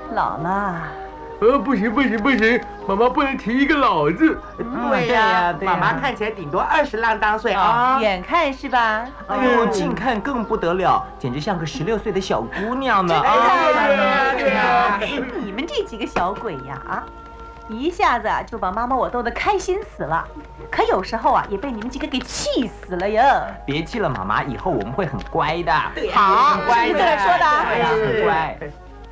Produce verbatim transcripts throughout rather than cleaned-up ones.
老了。 呃，不行不行不行，妈妈不能提一个老字。 对呀，妈妈看起来顶多二十郎当岁啊， 远看是吧？ 哎呦，近看更不得了，简直像个十六岁的小姑娘呢。 对呀，你们这几个小鬼呀啊！一下子啊就把妈妈我逗得开心死了，可有时候啊也被你们几个给气死了呀！ 别气了，妈妈，以后我们会很乖的。 对呀，好，很乖的。是这么说的。 对呀，很乖。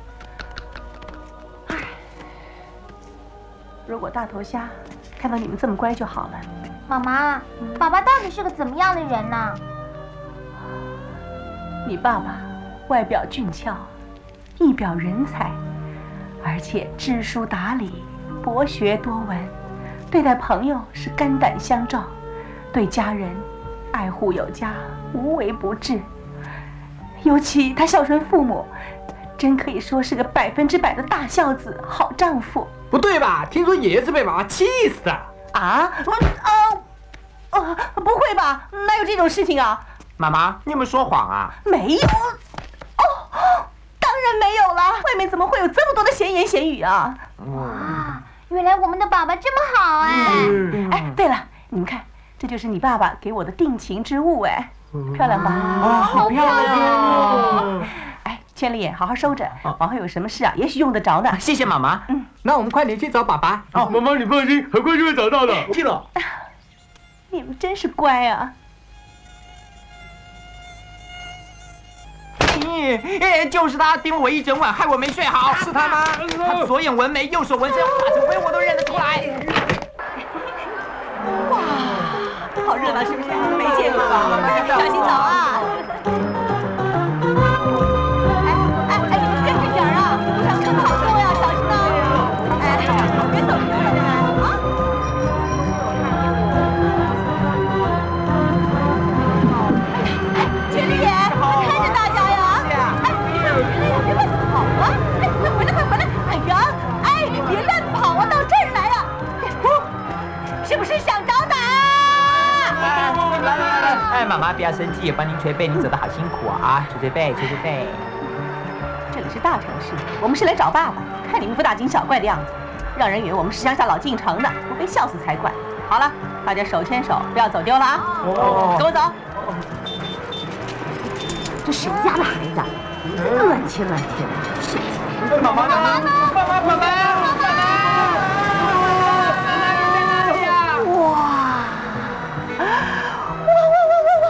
唉，如果大头虾看到你们这么乖就好了。 妈妈，爸爸到底是个怎么样的人呢？ 你爸爸外表俊俏，一表人才，而且知书达理。博学多闻，对待朋友是肝胆相照，对家人爱护有加，无微不至。尤其他孝顺父母，真可以说是个百分之百的大孝子、好丈夫。 不对吧？听说爷爷是被妈妈气死的啊？我啊啊！不会吧？哪有这种事情啊？ 妈妈，你有没有说谎啊？ 没有。哦，当然没有了。外面怎么会有这么多的闲言闲语啊？ 哇！原来我们的爸爸这么好哎！ 嗯、哎，对了，你们看，这就是你爸爸给我的定情之物哎，漂亮吧？ 啊，好漂亮哦！ 哎，千里眼，好好收着，往后有什么事啊，也许用得着呢。 谢谢妈妈。 嗯，那我们快点去找爸爸。 哦，妈妈你放心，很快就会找到的。 去了。 你们真是乖啊！ 嗯，就是他盯了我一整晚，害我没睡好。 是他吗？ 他左眼纹眉，右手纹身，化成灰我都认得出来。 哇，好热闹是不是？没见过吧？小心走啊！哎哎哎，你们跟着点啊！路上车好多呀，小心啊！哎，别走别走啊！哎，千里眼，看着大家呀！别乱跑啊！哎，快回来，快回来！哎呀，哎，别乱跑啊，到这儿来呀！是不是想找打？ 来来来来，哎，妈妈不要生气，帮您捶背，您走得好辛苦啊！捶捶背，捶捶背。 这里是大城市，我们是来找爸爸，看你们副大惊小怪的样子，让人以为我们是乡下老进城的，我被笑死才怪。好了，大家手牵手，不要走丢了啊！哦，跟我走。这谁家的孩子？乱牵乱牵，是。 妈妈呢？妈妈，妈妈，妈妈！ 哇！哇哇哇哇哇！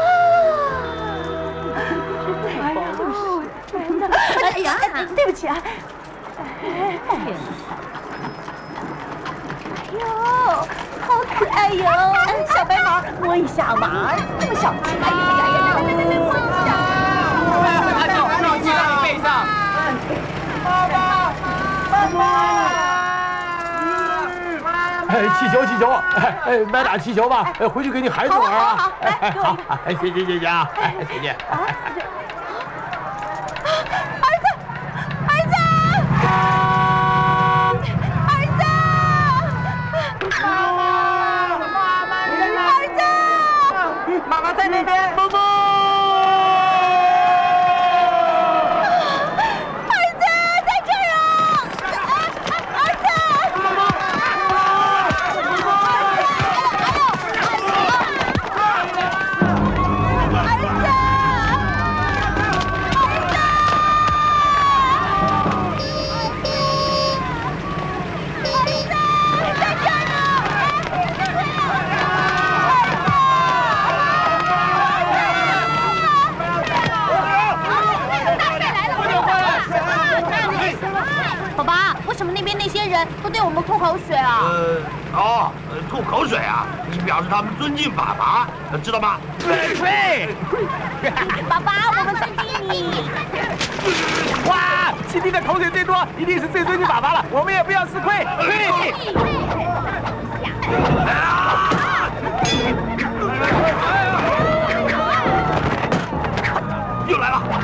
哎呀，就是真的。哎呀，对不起啊。哎呦，好可爱哟！小白毛，摸一下嘛，这么小只，哎呀呀呀！来来来，摸一下。 阿九，让骑到你背上。 爸爸，爸爸！ 哎，气球，气球，哎哎，买打气球吧，哎，回去给你孩子玩啊。 好，来，给我一个。 哎，谢谢谢谢啊，哎，谢谢。 儿子，儿子，儿子，妈妈，妈妈，儿子， 妈妈在那边。 妈妈。 都对我们吐口水啊！ 呃，哦，吐口水啊，是表示他们尊敬爸爸，知道吗？对对。 爸爸，我们尊敬你。 哇，七弟的口水最多，一定是最尊敬爸爸了。我们也不要吃亏。 又来了！